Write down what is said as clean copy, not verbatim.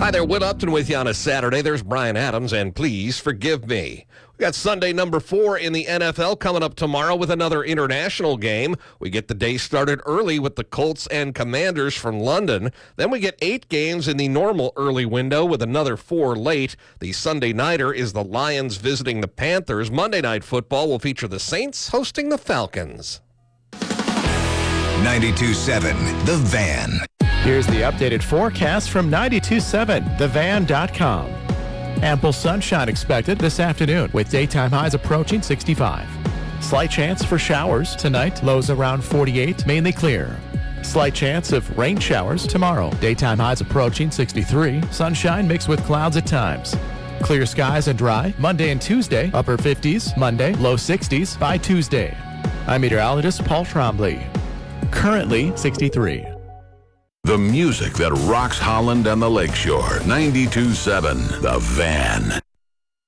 Hi there, Will Upton with you on a Saturday. There's Brian Adams, and please forgive me. We got Sunday number 4 in the NFL coming up tomorrow with another international game. We get the day started early with the Colts and Commanders from London. Then we get 8 games in the normal early window with another 4 late. The Sunday nighter is the Lions visiting the Panthers. Monday Night Football will feature the Saints hosting the Falcons. 92.7 The Van. Here's the updated forecast from 927thevan.com. Ample sunshine expected this afternoon with daytime highs approaching 65. Slight chance for showers tonight, lows around 48, mainly clear. Slight chance of rain showers tomorrow. Daytime highs approaching 63. Sunshine mixed with clouds at times. Clear skies and dry Monday and Tuesday, upper 50s. Monday, low 60s by Tuesday. I'm meteorologist Paul Trombley. Currently 63. The music that rocks Holland and the Lakeshore. 92.7 The Van.